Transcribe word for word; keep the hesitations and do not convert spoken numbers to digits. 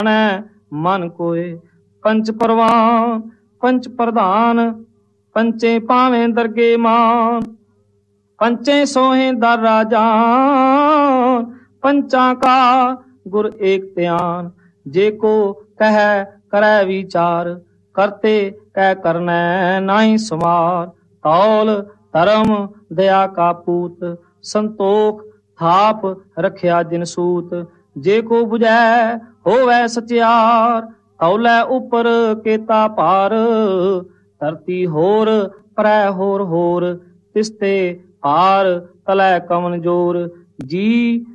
मन कोय। पंच परवान पंच प्रधान, पंचे पावें दरगे मान। पंचे सोहें दर राजान, पंचा का गुर एक ध्यान। जे को कह करै विचार, करते कह करनै नाहीं समार। तौल धर्म दया का पूत, संतोख थाप रखिया जिन सूत। जे को बुझै होवै सचियार, तौलै उपर केता पार। धरती होर परै होर होर, तिसते पार तलै कवन जोर। जी